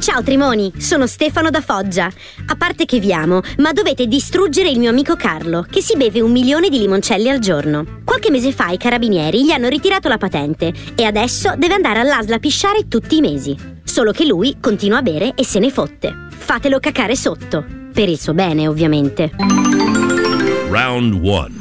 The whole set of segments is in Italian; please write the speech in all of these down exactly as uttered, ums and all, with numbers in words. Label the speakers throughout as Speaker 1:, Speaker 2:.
Speaker 1: Ciao Trimoni, sono Stefano da Foggia. A parte che vi amo, ma dovete distruggere il mio amico Carlo, che si beve un milione di limoncelli al giorno. Qualche mese fa i carabinieri gli hanno ritirato la patente e adesso deve andare all'A S L a pisciare tutti i mesi. Solo che lui continua a bere e se ne fotte. Fatelo cacare sotto. Per il suo bene, ovviamente.
Speaker 2: Round one.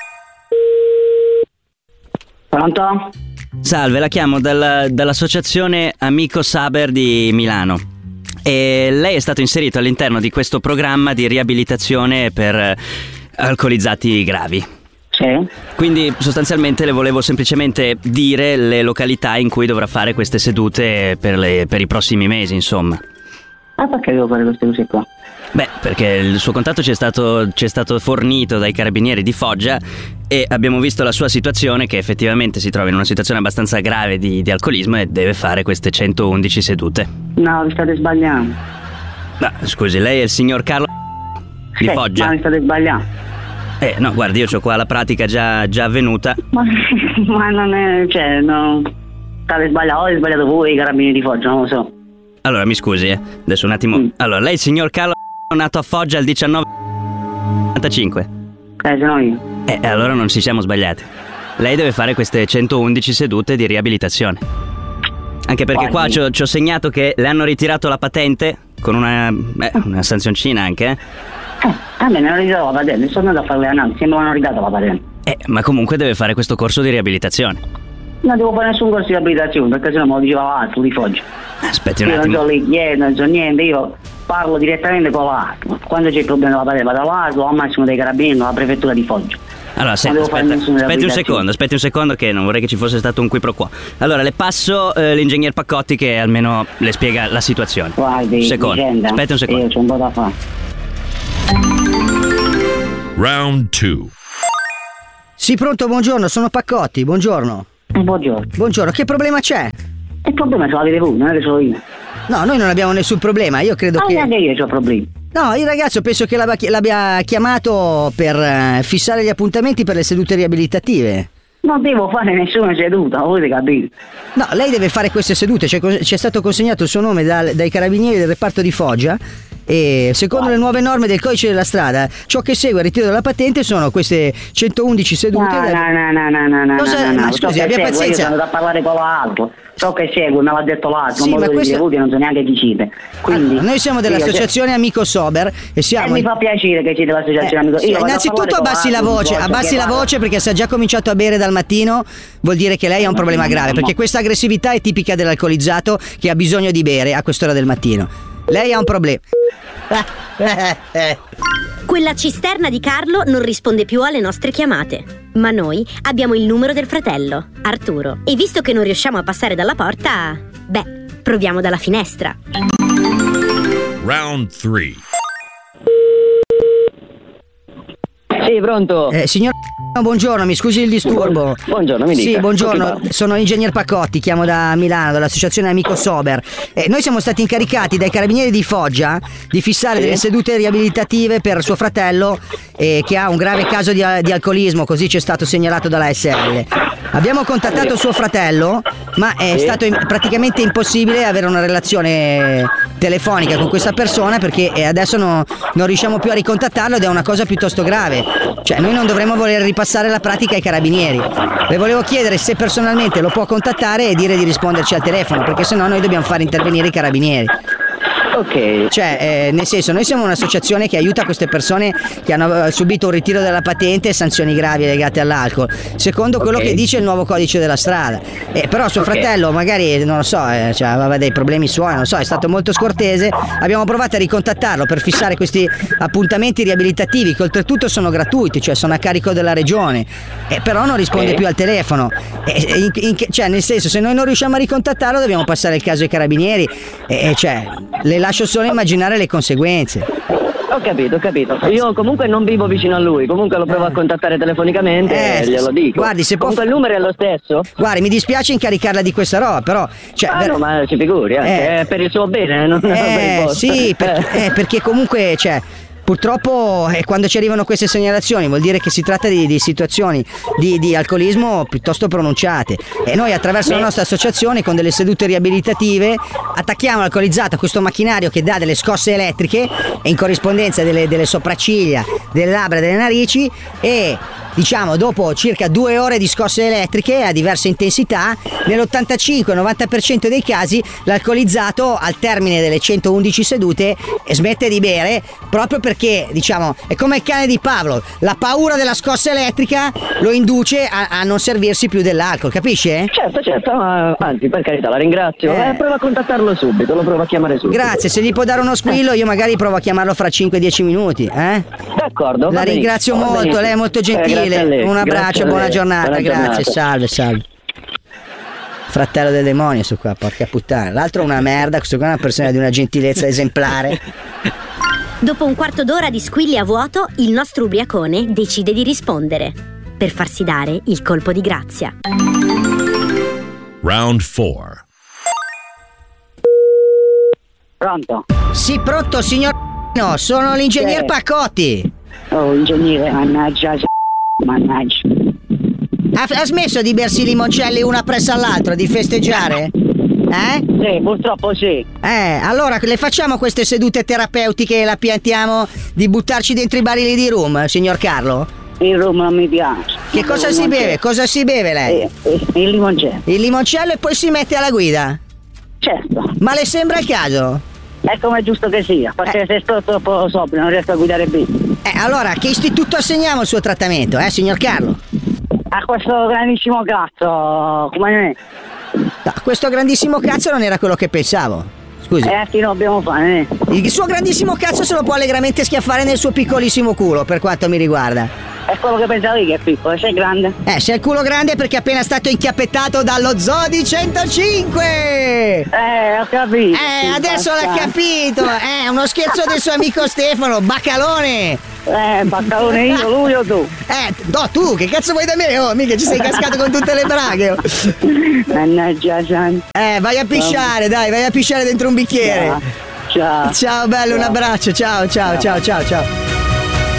Speaker 3: Pronto?
Speaker 4: Salve, la chiamo dal, dall'associazione Amico Saber di Milano. E lei è stato inserito all'interno di questo programma di riabilitazione per alcolizzati gravi.
Speaker 3: Sì.
Speaker 4: Quindi sostanzialmente le volevo semplicemente dire le località in cui dovrà fare queste sedute per, le, per i prossimi mesi, insomma.
Speaker 3: Ma perché devo fare queste cose qua?
Speaker 4: Beh, perché il suo contatto ci è stato, ci è stato fornito dai carabinieri di Foggia e abbiamo visto la sua situazione, che effettivamente si trova in una situazione abbastanza grave di, di alcolismo e deve fare queste centoundici sedute.
Speaker 3: No, vi state sbagliando.
Speaker 4: Ma scusi, lei è il signor Carlo di
Speaker 3: sì,
Speaker 4: Foggia?
Speaker 3: Ma vi state sbagliando.
Speaker 4: Eh, no, guardi, io ho qua la pratica già, già avvenuta.
Speaker 3: Ma, ma non è, cioè, no. State sbagliando, o avete sbagliato voi i carabinieri di Foggia, non lo so.
Speaker 4: Allora, mi scusi, eh. Adesso un attimo. Mm. Allora, lei è il signor Carlo, nato a Foggia il diciannove novantacinque.
Speaker 3: Eh, sono io.
Speaker 4: Eh, allora non ci siamo sbagliati. Lei deve fare queste centoundici sedute di riabilitazione. Anche perché Guardi. qua ci ho, ci ho segnato che le hanno ritirato la patente con una, beh, una sanzioncina anche, eh.
Speaker 3: Eh, a me ne hanno ritirato la patente, sono andato a fare le analisi, mi hanno ritirato la patente.
Speaker 4: Eh, ma comunque deve fare questo corso di riabilitazione.
Speaker 3: Non devo fare nessun corso di riabilitazione, perché sennò me lo diceva l'A S L di Foggia.
Speaker 4: Aspetti un
Speaker 3: io
Speaker 4: attimo.
Speaker 3: Io non so lì, yeah, non so niente, io parlo direttamente con l'A S L. Quando c'è il problema della patente vado all'A S L o al massimo dei carabinieri alla prefettura di Foggia.
Speaker 4: Allora, senti, aspetta, aspetti un secondo, aspetti un secondo che non vorrei che ci fosse stato un qui pro quo. Allora, le passo eh, l'ingegner Paccotti che almeno le spiega la situazione.
Speaker 3: Guardi,
Speaker 4: un secondo,
Speaker 3: vicenda,
Speaker 4: aspetti un secondo.
Speaker 3: Io c'ho un po' da fare.
Speaker 2: Round two.
Speaker 5: Sì, pronto, buongiorno, sono Paccotti, buongiorno.
Speaker 3: Eh, buongiorno.
Speaker 5: Buongiorno, che problema c'è?
Speaker 3: Il problema ce l'avete voi, non è che solo io.
Speaker 5: No, noi non abbiamo nessun problema, io credo
Speaker 3: ah,
Speaker 5: che...
Speaker 3: neanche io ho problemi.
Speaker 5: No, il ragazzo penso che l'abbia, l'abbia chiamato per eh, fissare gli appuntamenti per le sedute riabilitative.
Speaker 3: Non devo fare nessuna seduta, volete capire?
Speaker 5: No, lei deve fare queste sedute, c'è, c'è stato consegnato il suo nome dal, dai carabinieri del reparto di Foggia e secondo wow. le nuove norme del codice della strada ciò che segue il ritiro della patente sono queste centoundici sedute.
Speaker 3: No,
Speaker 5: da...
Speaker 3: no, no, no, no, no, no,
Speaker 5: Cosa...
Speaker 3: no, no,
Speaker 5: Ma scusi, abbia pazienza.
Speaker 3: Io sono andato a parlare con l'altro. Ciò che segue, me l'ha detto l'altro,
Speaker 5: sì,
Speaker 3: non me lo
Speaker 5: questo...
Speaker 3: dicevo, non so neanche chi siete. Quindi,
Speaker 5: allora, noi siamo dell'associazione Amico Sober e siamo.
Speaker 3: E mi fa piacere che siete dell'associazione eh, Amico Sober.
Speaker 5: Sì, innanzitutto abbassi la voce, abbassi la voce perché se ha già cominciato a bere dal mattino vuol dire che lei ha un problema grave, perché questa aggressività è tipica dell'alcolizzato che ha bisogno di bere a quest'ora del mattino. Lei ha un problema.
Speaker 1: Quella cisterna di Carlo non risponde più alle nostre chiamate. Ma noi abbiamo il numero del fratello, Arturo. E visto che non riusciamo a passare dalla porta, beh, proviamo dalla finestra.
Speaker 2: Round three.
Speaker 3: Sì, pronto?
Speaker 5: Eh, signor buongiorno, mi scusi il disturbo.
Speaker 3: Buongiorno, mi dica.
Speaker 5: Sì, buongiorno, sono l'ingegner Paccotti, chiamo da Milano, dall'associazione Amico Sober. Eh, noi siamo stati incaricati dai carabinieri di Foggia di fissare sì. delle sedute riabilitative per suo fratello eh, che ha un grave caso di, di alcolismo, così ci è stato segnalato dalla A S L. Abbiamo contattato suo fratello, ma è sì. stato in, praticamente impossibile avere una relazione telefonica con questa persona perché adesso no, non riusciamo più a ricontattarlo ed è una cosa piuttosto grave. Cioè, noi non dovremmo voler ripassare la pratica ai carabinieri. Le volevo chiedere se personalmente lo può contattare e dire di risponderci al telefono, perché sennò noi dobbiamo fare intervenire i carabinieri.
Speaker 3: Ok.
Speaker 5: Cioè, eh, nel senso, noi siamo un'associazione che aiuta queste persone che hanno subito un ritiro della patente e sanzioni gravi legate all'alcol, secondo okay. quello che dice il nuovo codice della strada. Eh, però suo okay. fratello magari, non lo so, eh, cioè, aveva dei problemi suoi, non so, è stato molto scortese. Abbiamo provato a ricontattarlo per fissare questi appuntamenti riabilitativi che oltretutto sono gratuiti, cioè sono a carico della regione, eh, però non risponde okay. più al telefono. Eh, in, in, cioè, nel senso, se noi non riusciamo a ricontattarlo dobbiamo passare il caso ai carabinieri e eh, cioè le lascio solo immaginare le conseguenze.
Speaker 6: Ho capito, ho capito. Io comunque non vivo vicino a lui, comunque lo provo a contattare telefonicamente
Speaker 5: eh,
Speaker 6: e glielo dico.
Speaker 5: Guardi, se
Speaker 6: comunque
Speaker 5: può...
Speaker 6: il numero è lo stesso?
Speaker 5: Guardi, mi dispiace incaricarla di questa roba, però... Cioè,
Speaker 6: ah,
Speaker 5: ver...
Speaker 6: no, ma ci figuri, eh. È per il suo bene, non
Speaker 5: eh,
Speaker 6: per il vostro.
Speaker 5: Sì, perché, eh, perché comunque, cioè... purtroppo eh, quando ci arrivano queste segnalazioni vuol dire che si tratta di, di situazioni di, di alcolismo piuttosto pronunciate, e noi attraverso la nostra associazione con delle sedute riabilitative attacchiamo l'alcolizzato a questo macchinario che dà delle scosse elettriche e in corrispondenza delle, delle sopracciglia, delle labbra, delle narici, e diciamo dopo circa due ore di scosse elettriche a diversa intensità, nell'ottantacinque novanta per cento dei casi l'alcolizzato al termine delle centoundici sedute smette di bere, proprio perché diciamo è come il cane di Pavlov, la paura della scossa elettrica lo induce a, a non servirsi più dell'alcol, capisce?
Speaker 6: Certo, certo, ma anzi, per carità, la ringrazio.
Speaker 5: Eh.
Speaker 6: Eh, provo a contattarlo subito, lo provo a chiamare subito.
Speaker 5: Grazie, se gli può dare uno squillo io magari provo a chiamarlo fra cinque dieci minuti, eh?
Speaker 6: D'accordo.
Speaker 5: La
Speaker 6: va
Speaker 5: ringrazio
Speaker 6: benissimo, va
Speaker 5: molto,
Speaker 6: benissimo.
Speaker 5: lei è molto
Speaker 6: Eh,
Speaker 5: gentile.
Speaker 6: grazie a lei,
Speaker 5: Un
Speaker 6: grazie
Speaker 5: abbraccio,
Speaker 6: a
Speaker 5: buona
Speaker 6: lei.
Speaker 5: giornata,
Speaker 6: Buona
Speaker 5: grazie,
Speaker 6: giornata.
Speaker 5: salve, salve. Fratello del demonio su qua, porca puttana. L'altro è una merda, questo qua è una persona di una gentilezza esemplare.
Speaker 1: Dopo un quarto d'ora di squilli a vuoto, il nostro ubriacone decide di rispondere per farsi dare il colpo di grazia.
Speaker 2: Round four.
Speaker 3: Pronto?
Speaker 5: Sì, pronto, signor. No, sono l'ingegner
Speaker 3: Sì.
Speaker 5: Paccotti.
Speaker 3: Oh, ingegnere, mannaggia, mannaggia.
Speaker 5: Ha, ha smesso di bersi limoncelli una presso all'altra, di festeggiare? Eh?
Speaker 3: Sì, purtroppo sì.
Speaker 5: Eh, allora le facciamo queste sedute terapeutiche e la piantiamo di buttarci dentro i barili di rum, signor Carlo?
Speaker 3: Il rum non mi piace.
Speaker 5: Che cosa si beve? Cosa si beve lei?
Speaker 3: Eh, eh, il limoncello.
Speaker 5: Il limoncello e poi si mette alla guida?
Speaker 3: Certo,
Speaker 5: Ma le sembra il caso?
Speaker 3: è come è giusto che sia, perché
Speaker 5: Eh.
Speaker 3: se sto troppo sobrio non riesco a guidare bene.
Speaker 5: Eh, allora, che istituto assegniamo il suo trattamento, eh, signor Carlo?
Speaker 3: A questo grandissimo cazzo, come è?
Speaker 5: No, questo grandissimo cazzo non era quello che pensavo. Scusi.
Speaker 3: Eh, che non dobbiamo fare, eh?
Speaker 5: Il suo grandissimo cazzo se lo può allegramente schiaffare nel suo piccolissimo culo, per quanto mi riguarda.
Speaker 3: È quello che pensavi che è piccolo, sei grande.
Speaker 5: Eh, se è il culo grande è perché è appena stato inchiappettato dallo zoo di centocinque!
Speaker 3: Eh, ho capito.
Speaker 5: Eh,
Speaker 3: sì,
Speaker 5: adesso l'ha
Speaker 3: basta.
Speaker 5: capito! Eh, uno scherzo del suo amico Stefano, baccalone!
Speaker 3: Eh, baccalone io, lui o tu?
Speaker 5: Eh, no, tu, che cazzo vuoi da me? Oh, mica ci sei cascato con tutte le braghe! Oh.
Speaker 3: Mannaggia, San.
Speaker 5: Eh, vai a pisciare, dai, vai a pisciare dentro un bicchiere!
Speaker 3: Ciao.
Speaker 5: Ciao bello, un abbraccio, ciao, ciao, ciao, ciao, ciao.